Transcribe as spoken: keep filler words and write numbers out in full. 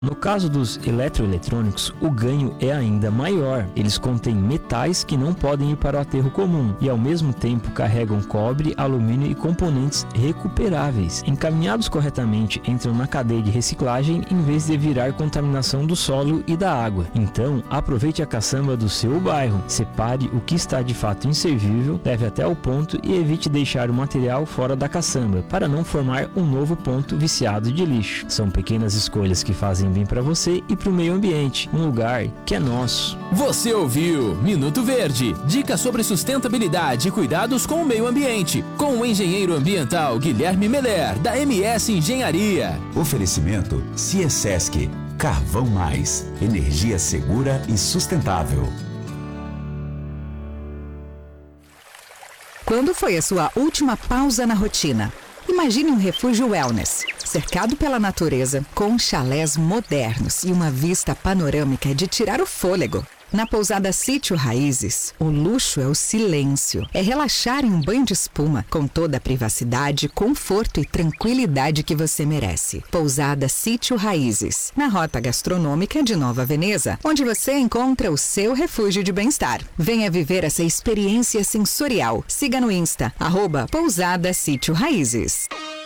No caso dos eletroeletrônicos, o ganho é ainda maior. Eles contêm metais que não podem ir para o aterro comum e, ao mesmo tempo, carregam cobre, alumínio e componentes recuperáveis. Encaminhados corretamente, entram na cadeia de reciclagem em vez de virar contaminação do solo e da água. Então, aproveite a caçamba do seu bairro. Separe o que está de fato inservível, leve até o ponto e evite deixar o material fora da caçamba, para não formar um novo ponto viciado de lixo. São pequenas escolhas que fazem bem para você e para o meio ambiente, um lugar que é nosso. Você ouviu Minuto Verde, dicas sobre sustentabilidade e cuidados com o meio ambiente, com o engenheiro ambiental Guilherme Meller, da M S Engenharia. Oferecimento Ciesesc, Carvão Mais, energia segura e sustentável. Quando foi a sua última pausa na rotina? Imagine um refúgio wellness, cercado pela natureza, com chalés modernos e uma vista panorâmica de tirar o fôlego. Na pousada Sítio Raízes, o luxo é o silêncio. É relaxar em um banho de espuma, com toda a privacidade, conforto e tranquilidade que você merece. Pousada Sítio Raízes, na rota gastronômica de Nova Veneza, onde você encontra o seu refúgio de bem-estar. Venha viver essa experiência sensorial. Siga no Insta, arroba Pousada Sítio Raízes.